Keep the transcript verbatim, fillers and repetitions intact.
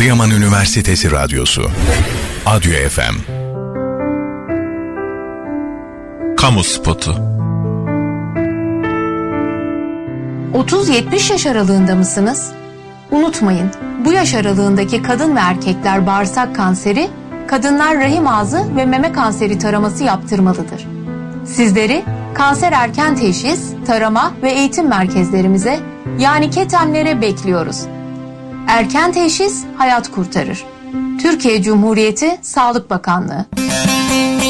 Adıyaman Üniversitesi Radyosu Adyo F M. Kamu spotu. otuz yetmiş yaş aralığında mısınız? Unutmayın, bu yaş aralığındaki kadın ve erkekler bağırsak kanseri, kadınlar rahim ağzı ve meme kanseri taraması yaptırmalıdır. Sizleri kanser erken teşhis, tarama ve eğitim merkezlerimize, yani KETEM'lere bekliyoruz. Erken teşhis hayat kurtarır. Türkiye Cumhuriyeti Sağlık Bakanlığı.